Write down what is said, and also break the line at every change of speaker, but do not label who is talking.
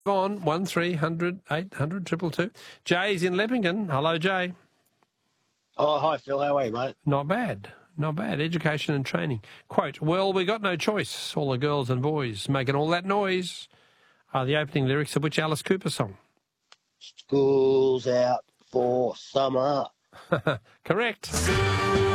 On 1300 800 222. Jay's in Leppington. Hello, Jay.
Oh, hi, Phil. How are you, mate?
Not bad. Not bad. Education and training. Quote, well, we got no choice. All the girls and boys making all that noise are the opening lyrics of which Alice Cooper song?
School's out for summer.
Correct.